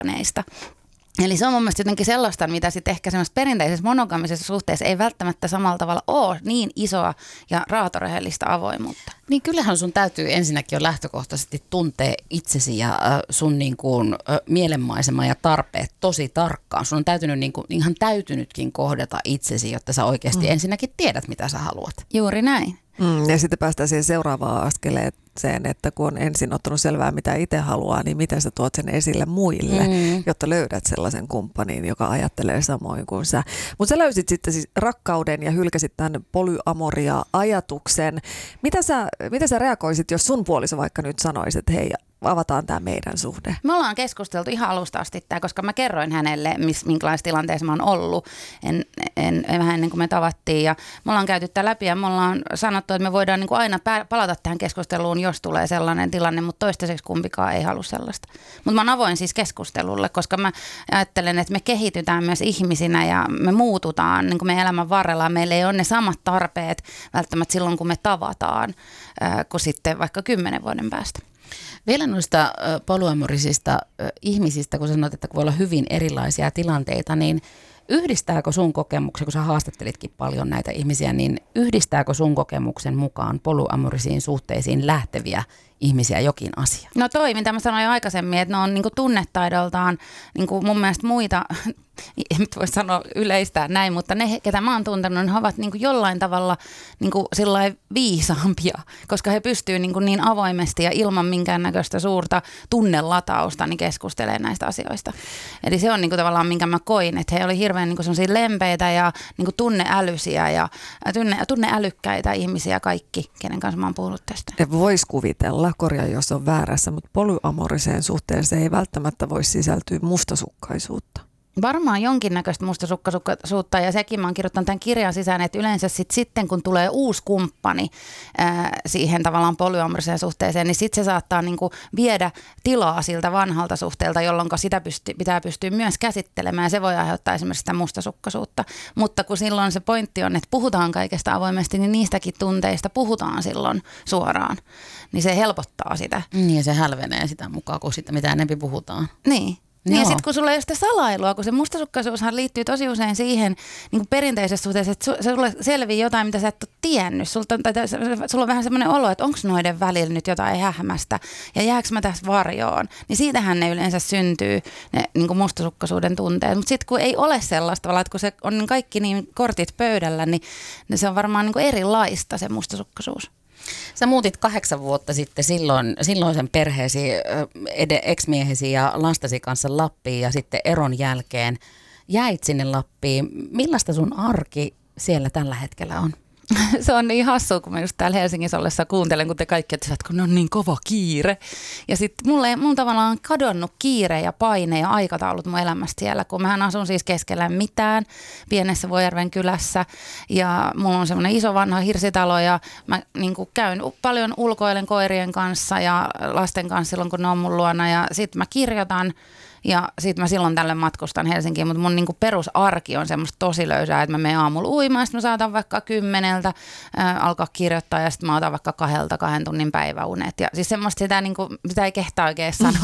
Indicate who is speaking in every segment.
Speaker 1: kumppaneista. Eli se on mun mielestä jotenkin sellaista, mitä sitten ehkä semmoisessa perinteisessä monogamisessa suhteessa ei välttämättä samalla tavalla ole niin isoa ja raatorehellistä avoimuutta.
Speaker 2: Niin kyllähän sun täytyy ensinnäkin jo lähtökohtaisesti tuntea itsesi ja sun niin kuin, mielenmaisema ja tarpeet tosi tarkkaan. Sun on täytynyt niin kuin, ihan täytynytkin kohdata itsesi, jotta sä oikeasti ensinnäkin tiedät, mitä sä haluat.
Speaker 1: Juuri näin.
Speaker 3: Ja sitten päästään siihen seuraavaan askeleeseen, että kun on ensin ottanut selvää, mitä itse haluaa, niin miten sä tuot sen esille muille, jotta löydät sellaisen kumppanin, joka ajattelee samoin kuin sä. Mutta sä löysit sitten siis rakkauden ja hylkäsit tämän polyamoria-ajatuksen. Mitä sä reagoisit, jos sun puoliso vaikka nyt sanoisi, että hei, avataan tämä meidän suhde?
Speaker 1: Me ollaan keskusteltu ihan alusta asti tämä, koska mä kerroin hänelle, minkälaisessa tilanteessa mä oon ollut vähän ennen kuin me tavattiin. Ja me ollaan käyty tämä läpi ja me ollaan sanottu, että me voidaan niin kuin aina palata tähän keskusteluun, jos tulee sellainen tilanne, mutta toistaiseksi kumpikaan ei halua sellaista. Mutta mä oon avoin siis keskustelulle, koska mä ajattelen, että me kehitytään myös ihmisinä ja me muututaan niin kuin meidän elämän varrella. Meillä ei ole ne samat tarpeet välttämättä silloin, kun me tavataan, kuin sitten vaikka 10 vuoden päästä.
Speaker 2: Vielä noista polyamorisista ihmisistä, kun sanoit, että voi olla hyvin erilaisia tilanteita, niin yhdistääkö sun kokemuksen, kun sä haastattelitkin paljon näitä ihmisiä, niin yhdistääkö sun kokemuksen mukaan polyamorisiin suhteisiin lähteviä ihmisiä jokin asia?
Speaker 1: No toi, mitä mä sanoin jo aikaisemmin, että ne on niinku tunnetaidoltaan niinku mun mielestä muita, en nyt voi sanoa yleistää näin, mutta ne, ketä mä oon tuntenut, ne ovat niinku jollain tavalla niinku sillain viisaampia, koska he pystyy niinku niin avoimesti ja ilman minkäännäköistä suurta tunnelatausta niin keskustelemaan näistä asioista. Eli se on niinku tavallaan, minkä mä koin, että he oli hirveän niinku sellaisia lempeitä ja niinku tunneälyisiä ja tunneälykkäitä ihmisiä kaikki, kenen kanssa mä oon puhunut tästä.
Speaker 3: Ja vois kuvitella, korjaa jos on väärässä, mutta polyamoriseen suhteeseen ei välttämättä voi sisältyä mustasukkaisuutta.
Speaker 1: Varmaan jonkinnäköistä mustasukkaisuutta ja sekin mä oon kirjoittanut tämän kirjan sisään, että yleensä sitten kun tulee uusi kumppani siihen tavallaan polyamoriseen suhteeseen, niin sitten se saattaa niinku viedä tilaa siltä vanhalta suhteelta, jolloin sitä pitää pystyä myös käsittelemään ja se voi aiheuttaa esimerkiksi sitä mustasukkaisuutta. Mutta kun silloin se pointti on, että puhutaan kaikesta avoimesti, niin niistäkin tunteista puhutaan silloin suoraan, niin se helpottaa sitä.
Speaker 2: Niin ja se hälvenee sitä mukaan, kun sitä mitä enemmän puhutaan.
Speaker 1: Niin. Niin ja sitten kun sulla ei ole sitä salailua, kun se mustasukkaisuushan liittyy tosi usein siihen niin perinteisessä suhteessa, että sulle selvii jotain, mitä sä et ole tiennyt. Sulla on vähän semmoinen olo, että onko noiden välillä nyt jotain hähmästä ja jääkö mä tässä varjoon. Niin siitähän ne yleensä syntyy, ne niin mustasukkaisuuden tunteet. Mutta sitten kun ei ole sellaista, että kun se on kaikki niin kortit pöydällä, niin se on varmaan niin erilaista se mustasukkaisuus.
Speaker 2: Sä muutit 8 vuotta sitten silloisen perheesi, ex-miehesi ja lastasi kanssa Lappiin ja sitten eron jälkeen jäit sinne Lappiin. Millaista sun arki siellä tällä hetkellä on?
Speaker 1: Se on niin hassua, kun mä just täällä Helsingissä ollessa kuuntelen, kun te kaikki että kun on niin kova kiire. Ja sitten mulla tavallaan on kadonnut kiire ja paine ja aikataulut mun elämästä siellä, kun mähän asun siis keskellä mitään pienessä Vuojärven kylässä. Ja mulla on semmoinen iso vanha hirsitalo ja mä niin kuin käyn paljon ulkoilen koirien kanssa ja lasten kanssa silloin, kun ne on mun luona. Ja sitten mä kirjoitan. Ja sitten mä silloin tälle matkustan Helsinkiin, mutta mun niinku perusarki on semmoista tosi löysää, että mä menen aamulla uimaan, sitten mä saatan vaikka 10 alkaa kirjoittaa ja sitten mä otan vaikka 2 tunnin päiväunet. Ja siis semmoista sitä ei kehtaa oikein sanoa.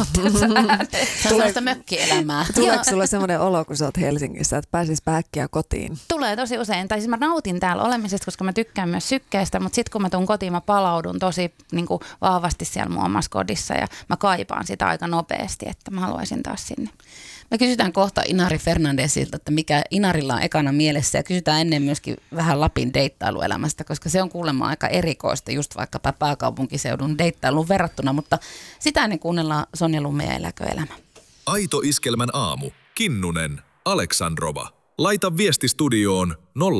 Speaker 2: Sellaista mökkielämää.
Speaker 3: Tuleeko sulla semmoinen olo, kun sä oot Helsingissä, että pääsis äkkiä kotiin?
Speaker 1: Tulee tosi usein. Tai siis mä nautin täällä olemisesta, koska mä tykkään myös sykkeestä, mutta sitten kun mä tuun kotiin, mä palaudun tosi niinku vahvasti siellä mun omassa kodissa ja mä kaipaan sitä aika nopeasti, että mä haluaisin taas sinne.
Speaker 2: Me kysytään kohta Inari Fernandesilta, että mikä Inarilla on ekana mielessä ja kysytään ennen myöskin vähän Lapin deittailuelämästä, koska se on kuulemma aika erikoista just vaikkapa pääkaupunkiseudun deittailuun verrattuna, mutta sitä ennen kuunnellaan Sonja Lumme ja Eläköelämä.
Speaker 4: Aito Iskelmän aamu. Kinnunen, Aleksandrova. Laita viesti studioon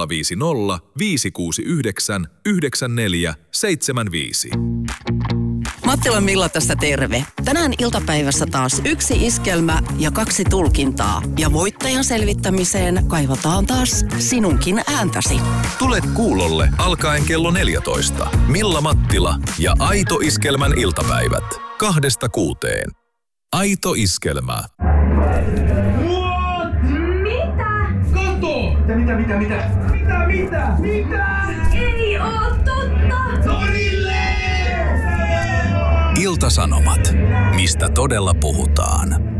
Speaker 4: 050 569 9475.
Speaker 5: Mattilan Milla tässä terve. Tänään iltapäivässä taas 1 iskelmä ja 2 tulkintaa. Ja voittajan selvittämiseen kaivataan taas sinunkin ääntäsi.
Speaker 4: Tule kuulolle alkaen kello 14. Milla Mattila ja Aito Iskelmän iltapäivät. 2–6. Aito Iskelmä.
Speaker 6: Mitä? Ei oo totta!
Speaker 4: Torille! Ilta-Sanomat. Mistä todella puhutaan.